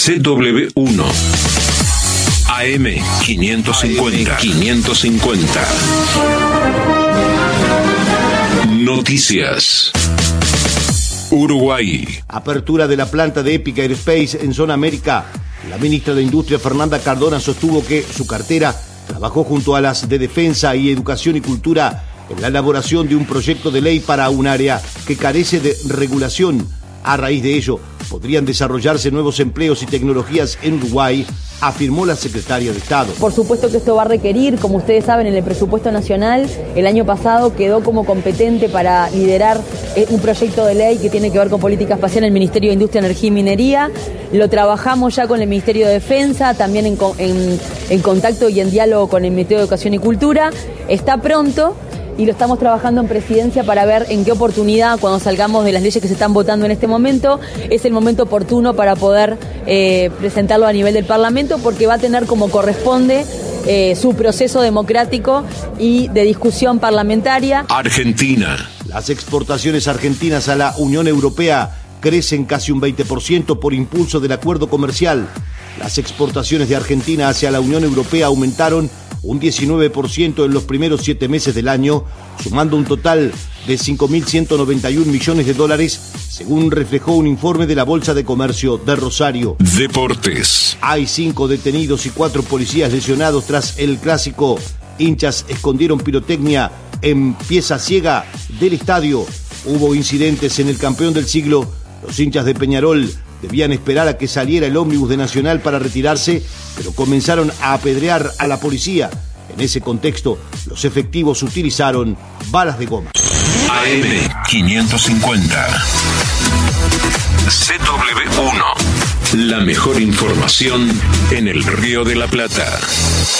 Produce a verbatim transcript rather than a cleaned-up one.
C W uno. A M quinientos cincuenta. quinientos cincuenta. Noticias. Uruguay. Apertura de la planta de Epic Aerospace en Zona América. La ministra de Industria, Fernanda Cardona, sostuvo que su cartera trabajó junto a las de Defensa y Educación y Cultura en la elaboración de un proyecto de ley para un área que carece de regulación. A raíz de ello, podrían desarrollarse nuevos empleos y tecnologías en Uruguay, afirmó la secretaria de Estado. Por supuesto que esto va a requerir, como ustedes saben, en el presupuesto nacional, el año pasado quedó como competente para liderar un proyecto de ley que tiene que ver con política espacial en el Ministerio de Industria, Energía y Minería. Lo trabajamos ya con el Ministerio de Defensa, también en, en, en contacto y en diálogo con el Ministerio de Educación y Cultura. Está pronto. Y lo estamos trabajando en Presidencia para ver en qué oportunidad, cuando salgamos de las leyes que se están votando en este momento, es el momento oportuno para poder eh, presentarlo a nivel del Parlamento, porque va a tener como corresponde eh, su proceso democrático y de discusión parlamentaria. Argentina. Las exportaciones argentinas a la Unión Europea crecen casi un veinte por ciento por impulso del acuerdo comercial. Las exportaciones de Argentina hacia la Unión Europea aumentaron un diecinueve por ciento en los primeros siete meses del año, sumando un total de cinco mil ciento noventa y un millones de dólares, según reflejó un informe de la Bolsa de Comercio de Rosario. Deportes. Hay cinco detenidos y cuatro policías lesionados tras el clásico. Hinchas escondieron pirotecnia en pieza ciega del estadio. Hubo incidentes en el campeón del siglo. Los hinchas de Peñarol debían esperar a que saliera el ómnibus de Nacional para retirarse, pero comenzaron a apedrear a la policía. En ese contexto, los efectivos utilizaron balas de goma. A M quinientos cincuenta. C W uno. La mejor información en el Río de la Plata.